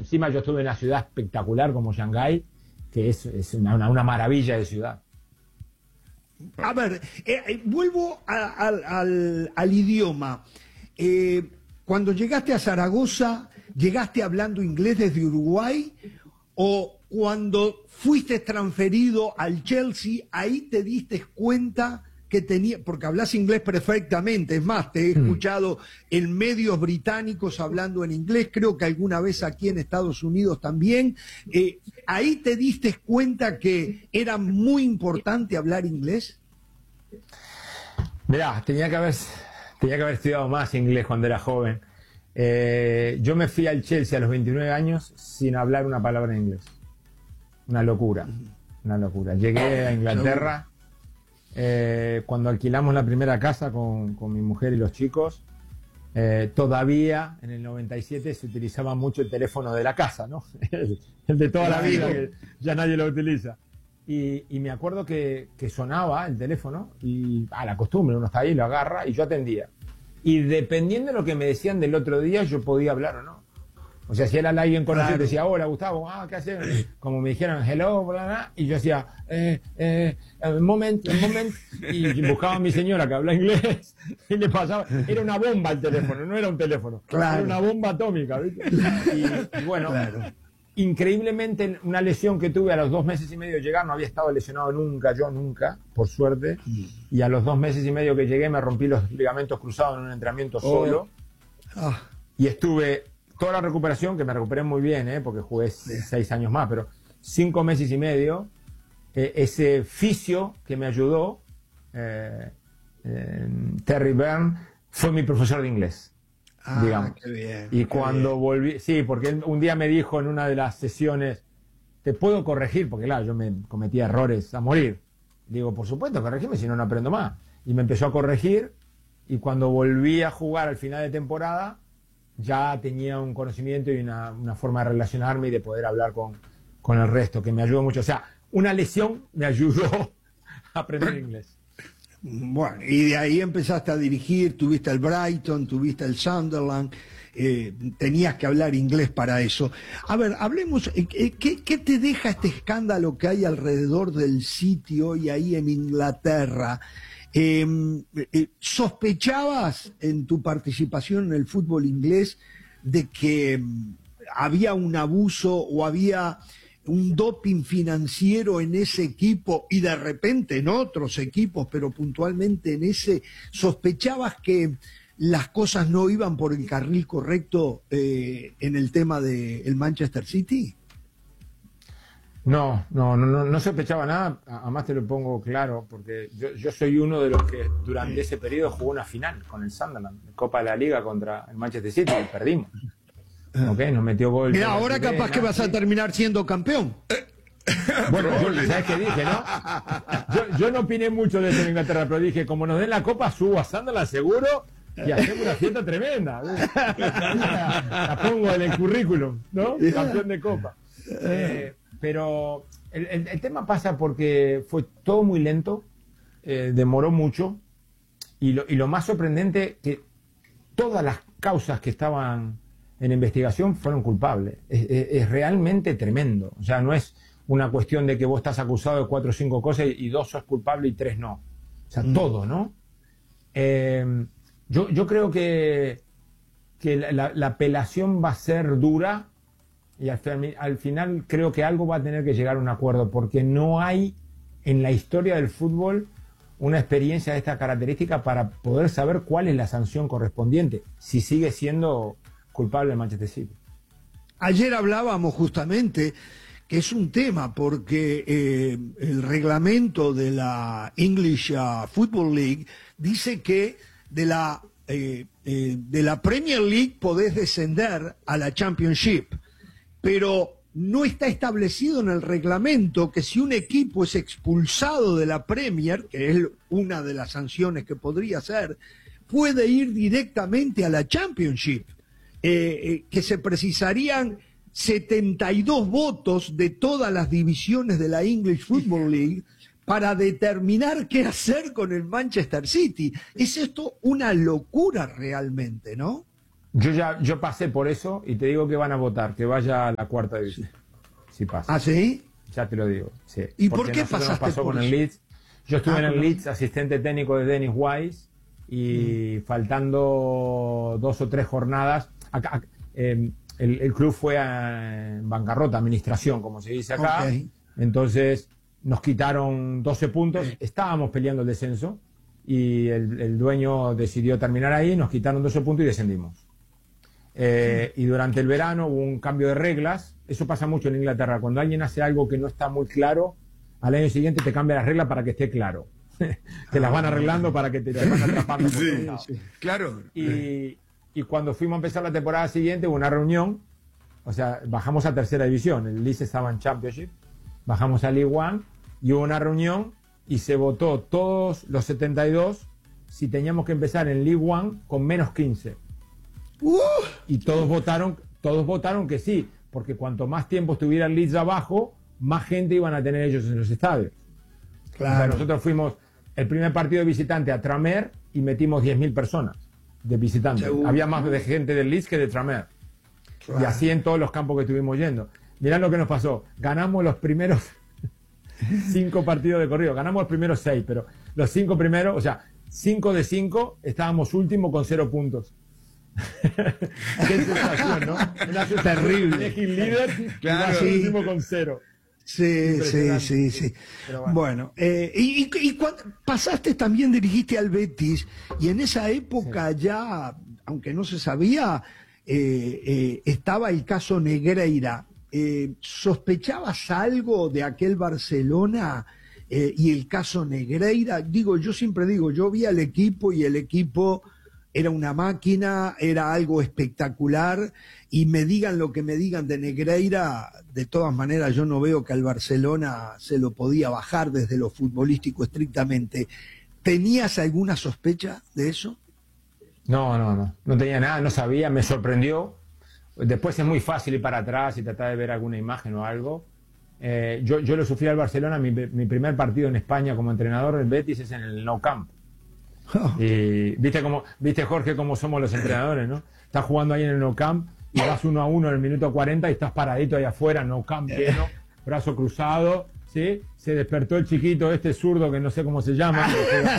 Encima yo estuve en una ciudad espectacular como Shanghái, que es una maravilla de ciudad. A ver, vuelvo al idioma. Cuando llegaste a Zaragoza, ¿llegaste hablando inglés desde Uruguay? ¿O cuando fuiste transferido al Chelsea, ahí te diste cuenta que tenía, porque hablas inglés perfectamente, es más, te he escuchado en medios británicos hablando en inglés, creo que alguna vez aquí en Estados Unidos también, ahí te diste cuenta que era muy importante hablar inglés? Mirá, tenía que haber estudiado más inglés cuando era joven. Yo me fui al Chelsea a los 29 años sin hablar una palabra en inglés. Una locura, una locura. Llegué a Inglaterra cuando alquilamos la primera casa con mi mujer y los chicos. Todavía en el 97 se utilizaba mucho el teléfono de la casa, ¿no? El de toda la vida, que ya nadie lo utiliza. Y me acuerdo que sonaba el teléfono y a la costumbre, uno está ahí, lo agarra y yo atendía. Y dependiendo de lo que me decían del otro día, yo podía hablar o no. O sea, si era alguien conocido, decía, hola Gustavo, ¿qué haces? Como me dijeron, hello, bla, bla, y yo decía, un momento, y buscaba a mi señora que habla inglés, y le pasaba, era una bomba el teléfono, no era un teléfono, era una bomba atómica, ¿viste? Y bueno, increíblemente una lesión que tuve a los 2 meses y medio de llegar, no había estado lesionado nunca, por suerte, y a los 2 meses y medio que llegué me rompí los ligamentos cruzados en un entrenamiento solo, y estuve toda la recuperación, que me recuperé muy bien, porque jugué 6 años más, pero 5 meses y medio, ese fisio que me ayudó, Terry Byrne, fue mi profesor de inglés. Digamos. Qué bien, y cuando volví, sí, porque él un día me dijo en una de las sesiones, ¿te puedo corregir? Porque claro, yo me cometía errores a morir. Digo, por supuesto, corregime, si no, no aprendo más. Y me empezó a corregir, y cuando volví a jugar al final de temporada, ya tenía un conocimiento y una forma de relacionarme y de poder hablar con el resto, que me ayudó mucho. O sea, una lesión me ayudó a aprender inglés. Bueno, y de ahí empezaste a dirigir, tuviste el Brighton, tuviste el Sunderland, tenías que hablar inglés para eso. A ver, hablemos, ¿qué te deja este escándalo que hay alrededor del sitio y ahí en Inglaterra? ¿Sospechabas en tu participación en el fútbol inglés de que había un abuso o había un doping financiero en ese equipo y de repente en otros equipos, pero puntualmente en ese? ¿Sospechabas que las cosas no iban por el carril correcto en el tema del Manchester City? No sospechaba nada, además te lo pongo claro, porque yo soy uno de los que durante ese periodo jugó una final con el Sunderland, Copa de la Liga contra el Manchester City, y perdimos. Okay, nos metió gol. Mira, ahora capaz que vas a terminar siendo campeón. Bueno, ¿sabes qué dije, no? Yo no opiné mucho de eso en Inglaterra, pero dije, como nos den la Copa, subo a Sunderland seguro y hacemos una fiesta tremenda. La pongo en el currículum, ¿no? Campeón de Copa. Pero el tema pasa porque fue todo muy lento, demoró mucho, y lo más sorprendente que todas las causas que estaban en investigación fueron culpables. Es realmente tremendo. O sea, no es una cuestión de que vos estás acusado de 4 o 5 cosas y 2 sos culpable y 3 no. O sea, todo, ¿no? Yo creo que la apelación va a ser dura, y al final creo que algo va a tener que llegar a un acuerdo, porque no hay en la historia del fútbol una experiencia de esta característica para poder saber cuál es la sanción correspondiente, si sigue siendo culpable el Manchester City. Ayer hablábamos justamente que es un tema porque el reglamento de la English Football League dice que de la Premier League podés descender a la Championship, pero no está establecido en el reglamento que si un equipo es expulsado de la Premier, que es una de las sanciones que podría ser, puede ir directamente a la Championship. Que se precisarían 72 votos de todas las divisiones de la English Football League para determinar qué hacer con el Manchester City. Es esto una locura realmente, ¿no? Yo pasé por eso y te digo que van a votar, que vaya a la cuarta división. Si pasa. ¿Ah, sí? Ya te lo digo. Sí. ¿Y Porque por qué nosotros pasaste nos pasó por con el eso? Leeds. Yo estuve en el no. Leeds, asistente técnico de Dennis Wise, y faltando 2 o 3 jornadas, el club fue en bancarrota, administración, como se dice acá. Okay. Entonces nos quitaron 12 puntos, estábamos peleando el descenso y el dueño decidió terminar ahí, nos quitaron 12 puntos y descendimos. Y durante el verano hubo un cambio de reglas. Eso pasa mucho en Inglaterra. Cuando alguien hace algo que no está muy claro, al año siguiente te cambia las reglas para que esté claro. Te las van arreglando para que te van atrapando. Por todos lados. Claro. Y cuando fuimos a empezar la temporada siguiente hubo una reunión, o sea, bajamos a tercera división, el Leeds estaba en Championship, bajamos a League One y hubo una reunión y se votó todos los 72 si teníamos que empezar en League One con menos 15. Y todos votaron que sí, porque cuanto más tiempo estuviera el Leeds abajo, más gente iban a tener ellos en los estadios. Claro. O sea, nosotros fuimos el primer partido de visitante a Tranmere y metimos 10.000 personas de visitantes. Seguro. Había más de gente del Leeds que de Tranmere. Claro. Y así en todos los campos que estuvimos yendo. Mirá lo que nos pasó. Ganamos los primeros 5 partidos de corrido. Ganamos los primeros 6, pero los 5 primeros, o sea, 5 de 5, estábamos último con 0 puntos. Qué sensación, ¿no? Una sensación Terrible. de elegir líder, Claro. y vas último con 0. Sí. Pero Bueno, y cuando pasaste también, dirigiste al Betis, y en esa época ya, aunque no se sabía, estaba el caso Negreira. ¿Sospechabas algo de aquel Barcelona y el caso Negreira? Digo, yo siempre digo, yo vi al equipo y el equipo era una máquina, era algo espectacular, y me digan lo que me digan de Negreira, de todas maneras yo no veo que al Barcelona se lo podía bajar desde lo futbolístico estrictamente. ¿Tenías alguna sospecha de eso? No tenía nada, no sabía, me sorprendió. Después es muy fácil ir para atrás y tratar de ver alguna imagen o algo. Yo lo sufrí al Barcelona, mi primer partido en España como entrenador del Betis es en el Nou Camp. Y viste Jorge cómo somos los entrenadores, ¿no? Estás jugando ahí en el Nou Camp y vas 1-1 en el minuto 40 y estás paradito ahí afuera, Nou Camp lleno, brazo cruzado, ¿sí? Se despertó el chiquito, este zurdo que no sé cómo se llama, que juega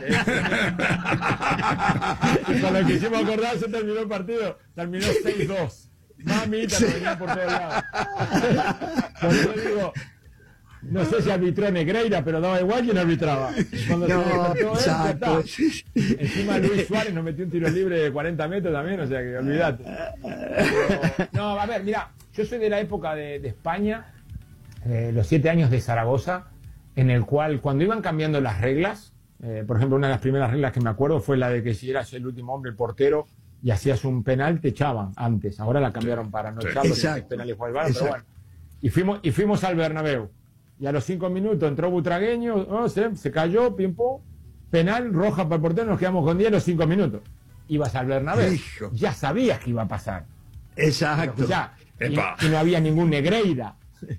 por ahí. Y con lo que hicimos acordar se terminó el partido, terminó 6-2. Mamita, nos venía por todos lados. Por eso digo, no sé si arbitró Negreira, pero daba igual quién arbitraba. Cuando No, se despertó él, ya exacto. está. Encima Luis Suárez nos metió un tiro libre de 40 metros también, o sea que olvídate. Pero, no, a ver, mira, yo soy de la época de España, los 7 años de Zaragoza, en el cual cuando iban cambiando las reglas, por ejemplo, una de las primeras reglas que me acuerdo fue la de que si eras el último hombre, el portero, y hacías un penal, te echaban antes. Ahora la cambiaron para no echarlo, penal y jugar el balón, pero bueno. Y fuimos al Bernabéu. Y a los 5 minutos entró Butragueño, no sé, se cayó, pim pum, penal, roja para el portero, nos quedamos con 10 a los 5 minutos. Ibas al Bernabéu, Hijo. ya sabías que iba a pasar. Exacto. Ya, y no había ningún Negreira.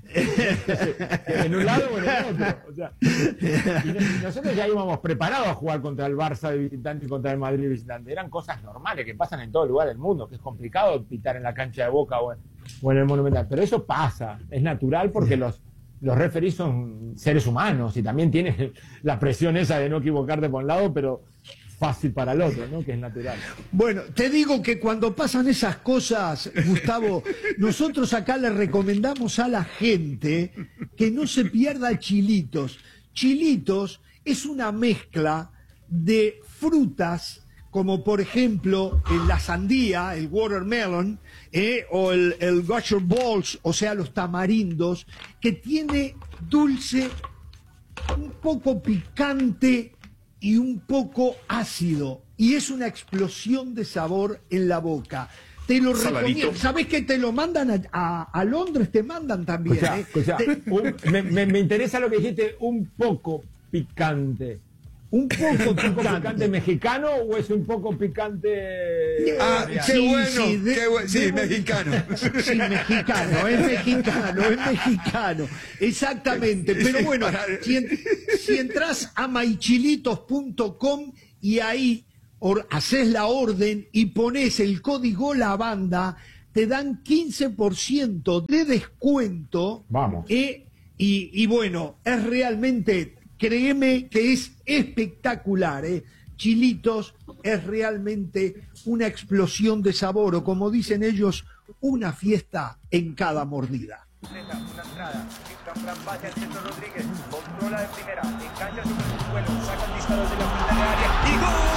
En un lado o en el otro. O sea, y nosotros ya íbamos preparados a jugar contra el Barça de visitante y contra el Madrid de visitante. Eran cosas normales que pasan en todo lugar del mundo, que es complicado pitar en la cancha de Boca o en el Monumental. Pero eso pasa, es natural porque los referees son seres humanos y también tienen la presión esa de no equivocarte por un lado, pero fácil para el otro, ¿no? Que es natural. Bueno, te digo que cuando pasan esas cosas, Gustavo, nosotros acá le recomendamos a la gente que no se pierda Chilitos. Chilitos es una mezcla de frutas, como por ejemplo la sandía, el watermelon, o el gusher balls, o sea, los tamarindos, que tiene dulce, un poco picante y un poco ácido, y es una explosión de sabor en la boca. Te lo recomiendo. ¿Sabés que te lo mandan a Londres? Te mandan también. Escuchá, me interesa lo que dijiste, un poco picante. Un poco picante mexicano o es un poco picante? Ah, qué bueno, qué bueno. Sí, mexicano. Sí, mexicano, es mexicano. Exactamente. Pero bueno, si entras a maichilitos.com y ahí haces la orden y pones el código La Banda, te dan 15% de descuento. Vamos. Y bueno, es realmente, créeme que es espectacular, Chilitos es realmente una explosión de sabor, o como dicen ellos, una fiesta en cada mordida. Una entrada, Fran vaya al centro Rodríguez, controla de primera, engancha sobre su vuelo, saca el disparo de la puerta de área y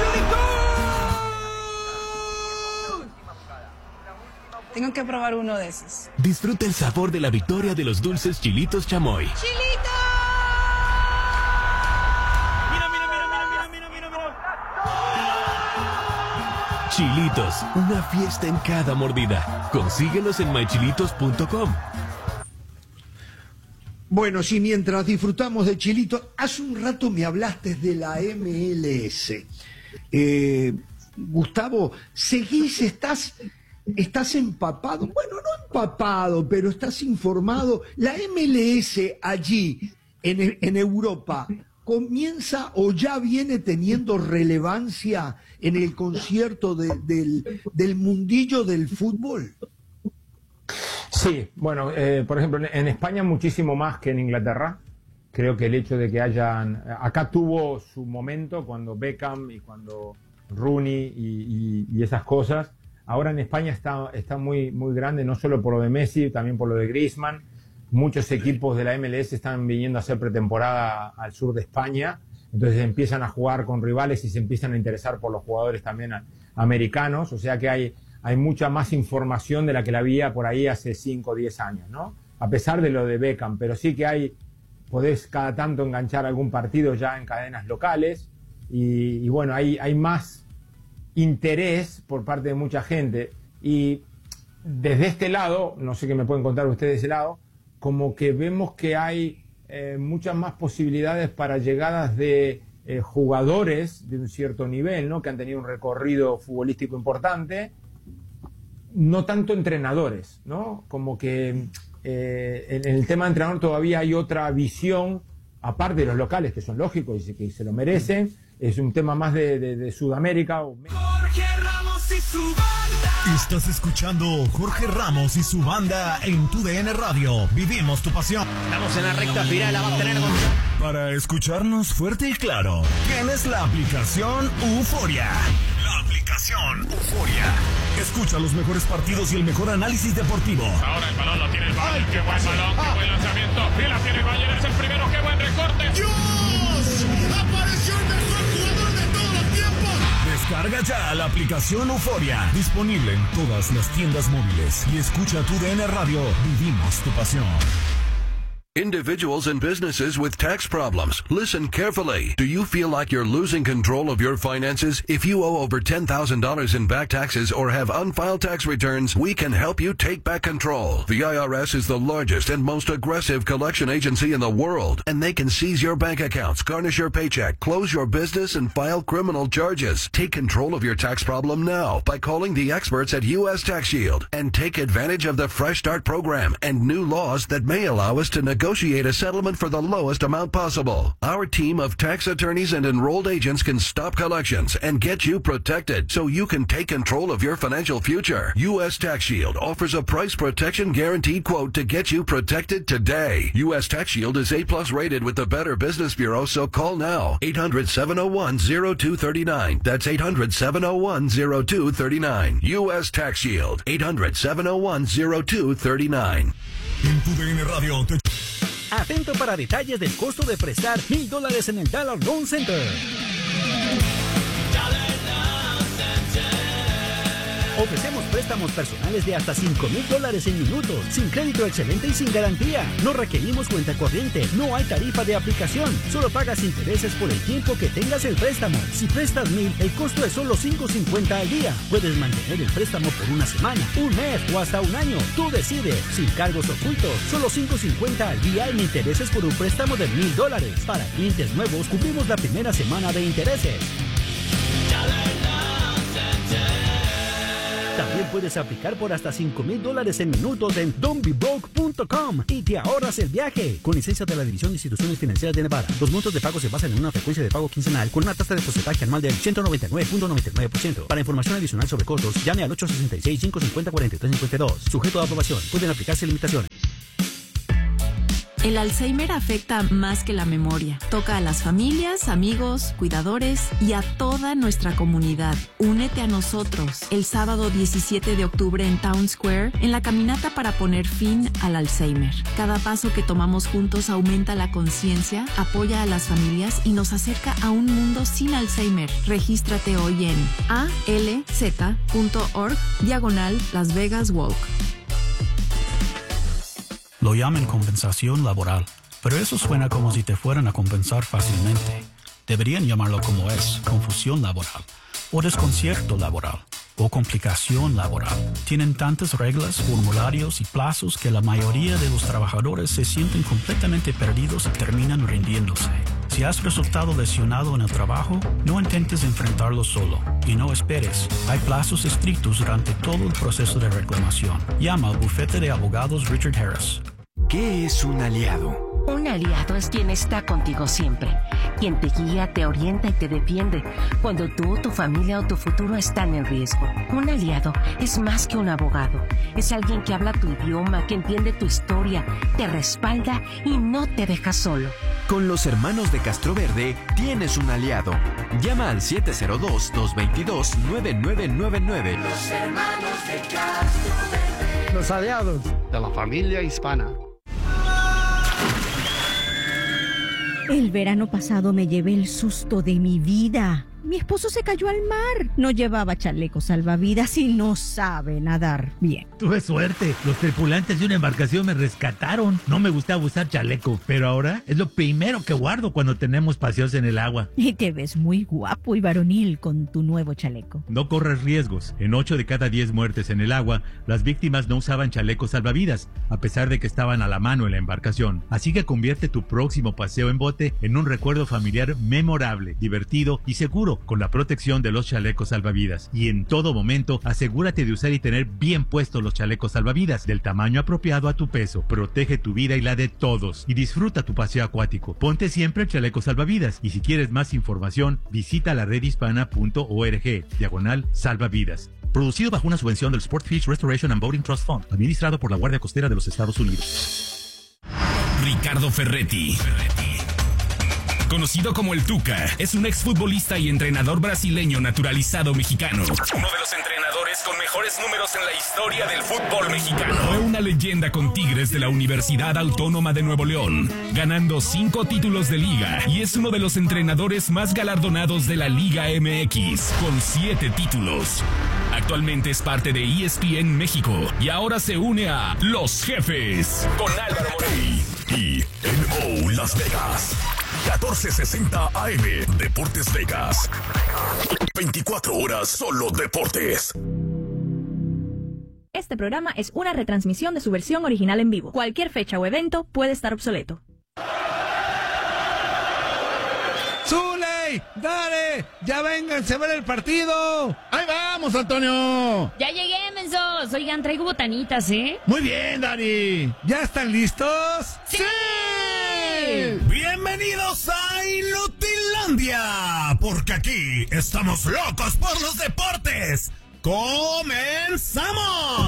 ¡gol! Tengo que probar uno de esos. Disfruta el sabor de la victoria de los dulces Chilitos Chamoy. ¡Chilitos! Chilitos, una fiesta en cada mordida. Consíguelos en mychilitos.com. Bueno, sí, mientras disfrutamos de Chilitos, hace un rato me hablaste de la MLS. Gustavo, ¿seguís? ¿Estás empapado? Bueno, no empapado, pero estás informado. La MLS allí, en Europa, ¿comienza o ya viene teniendo relevancia en el concierto del mundillo del fútbol? Sí, bueno, por ejemplo, en España muchísimo más que en Inglaterra. Creo que el hecho de que hayan... Acá tuvo su momento cuando Beckham y cuando Rooney y esas cosas. Ahora en España está muy, muy grande, no solo por lo de Messi, también por lo de Griezmann. Muchos equipos de la MLS están viniendo a hacer pretemporada al sur de España, entonces empiezan a jugar con rivales y se empiezan a interesar por los jugadores también americanos, o sea que hay mucha más información de la que la había por ahí hace 5 o 10 años, ¿no? A pesar de lo de Beckham, pero sí que podés cada tanto enganchar algún partido ya en cadenas locales y bueno, hay más interés por parte de mucha gente y desde este lado, no sé qué me pueden contar ustedes de ese lado, como que vemos que hay muchas más posibilidades para llegadas de jugadores de un cierto nivel, ¿no? Que han tenido un recorrido futbolístico importante, no tanto entrenadores, ¿no? Como que en el tema de entrenador todavía hay otra visión, aparte de los locales, que son lógicos y que se lo merecen, es un tema más de Sudamérica. Jorge Ramos y su banda. Estás escuchando Jorge Ramos y su banda en tu DN Radio. Vivimos tu pasión. Estamos en la recta final, la va a tener con... Para escucharnos fuerte y claro, tienes la aplicación Euforia. La aplicación Euforia. Escucha los mejores partidos y el mejor análisis deportivo. Ahora el balón lo tiene el Bayern. Qué buen balón, qué buen lanzamiento. Y la tiene el Bayern, es el primero. Qué buen recorte. ¡Dios! ¡Apareció el mejor jugador de todos los tiempos! Descarga ya la aplicación Euforia. Disponible en todas las tiendas móviles. Y escucha tu DN Radio. Vivimos tu pasión. Individuals and businesses with tax problems. Listen carefully. Do you feel like you're losing control of your finances? If you owe over $10,000 in back taxes or have unfiled tax returns, we can help you take back control. The IRS is the largest and most aggressive collection agency in the world, and they can seize your bank accounts, garnish your paycheck, close your business, and file criminal charges. Take control of your tax problem now by calling the experts at U.S. Tax Shield and take advantage of the Fresh Start program and new laws that may allow us to negotiate a settlement for the lowest amount possible. Our team of tax attorneys and enrolled agents can stop collections and get you protected so you can take control of your financial future. U.S. Tax Shield offers a price protection guaranteed quote to get you protected today. U.S. Tax Shield is A+ rated with the Better Business Bureau, so call now. 800-701-0239. That's 800-701-0239. U.S. Tax Shield. 800-701-0239. En tu DN Radio te... Atento para detalles del costo de prestar $1,000 en el Dollar Loan Center. Ofrecemos préstamos personales de hasta $5,000 en minutos, sin crédito excelente y sin garantía. No requerimos cuenta corriente, no hay tarifa de aplicación, solo pagas intereses por el tiempo que tengas el préstamo. Si prestas $1,000, el costo es solo $5.50 al día. Puedes mantener el préstamo por una semana, un mes o hasta un año. Tú decides, sin cargos ocultos, solo $5.50 al día en intereses por un préstamo de $1,000. Para clientes nuevos, cubrimos la primera semana de intereses. También puedes aplicar por hasta $5,000 en minutos en don'tbebroke.com y te ahorras el viaje. Con licencia de la División de Instituciones Financieras de Nevada. Los montos de pago se basan en una frecuencia de pago quincenal con una tasa de porcentaje anual del 199.99%. Para información adicional sobre costos, llame al 866-550-4352. Sujeto a aprobación. Pueden aplicarse limitaciones. El Alzheimer afecta más que la memoria. Toca a las familias, amigos, cuidadores y a toda nuestra comunidad. Únete a nosotros el sábado 17 de octubre en Town Square en la caminata para poner fin al Alzheimer. Cada paso que tomamos juntos aumenta la conciencia, apoya a las familias y nos acerca a un mundo sin Alzheimer. Regístrate hoy en alz.org/Las Vegas Walk. Lo llaman compensación laboral, pero eso suena como si te fueran a compensar fácilmente. Deberían llamarlo como es, confusión laboral, o desconcierto laboral, o complicación laboral. Tienen tantas reglas, formularios y plazos que la mayoría de los trabajadores se sienten completamente perdidos y terminan rindiéndose. Si has resultado lesionado en el trabajo, no intentes enfrentarlo solo y no esperes. Hay plazos estrictos durante todo el proceso de reclamación. Llama al bufete de abogados Richard Harris. ¿Qué es un aliado? Un aliado es quien está contigo siempre, quien te guía, te orienta y te defiende cuando tú, tu familia o tu futuro están en riesgo. Un aliado es más que un abogado, es alguien que habla tu idioma, que entiende tu historia, te respalda y no te deja solo. Con los hermanos de Castroverde tienes un aliado. Llama al 702-222-9999. Los hermanos de Castroverde. Los aliados de la familia hispana. El verano pasado me llevé el susto de mi vida. Mi esposo se cayó al mar. No llevaba chaleco salvavidas y no sabe nadar bien. Tuve suerte. Los tripulantes de una embarcación me rescataron. No me gustaba usar chaleco, pero ahora es lo primero que guardo cuando tenemos paseos en el agua. Y te ves muy guapo y varonil con tu nuevo chaleco. No corres riesgos. En 8 de cada 10 muertes en el agua, las víctimas no usaban chalecos salvavidas, a pesar de que estaban a la mano en la embarcación. Así que convierte tu próximo paseo en bote en un recuerdo familiar memorable, divertido y seguro, con la protección de los chalecos salvavidas. Y en todo momento, asegúrate de usar y tener bien puestos los chalecos salvavidas del tamaño apropiado a tu peso. Protege tu vida y la de todos y disfruta tu paseo acuático. Ponte siempre el chaleco salvavidas y si quieres más información, visita la redhispana.org/salvavidas. Producido bajo una subvención del Sportfish Restoration and Boating Trust Fund, administrado por la Guardia Costera de los Estados Unidos. Ricardo Ferretti. Conocido como el Tuca, es un exfutbolista y entrenador brasileño naturalizado mexicano. Uno de los entrenadores con mejores números en la historia del fútbol mexicano. Fue una leyenda con Tigres de la Universidad Autónoma de Nuevo León, ganando 5 títulos de liga y es uno de los entrenadores más galardonados de la Liga MX, con 7 títulos. Actualmente es parte de ESPN México y ahora se une a Los Jefes con Álvaro Morey y NO Las Vegas. 1460 AM, Deportes Vegas. 24 horas solo deportes. Este programa es una retransmisión de su versión original en vivo. Cualquier fecha o evento puede estar obsoleto. ¡Zuley! ¡Dale! ¡Ya vénganse a ver el partido! ¡Ahí vamos, Antonio! Ya llegué, mensos. Oigan, traigo botanitas, ¿eh? Muy bien, Dani. ¿Ya están listos? ¡Sí! Bienvenidos a Inutilandia, porque aquí estamos locos por los deportes. ¡Comenzamos!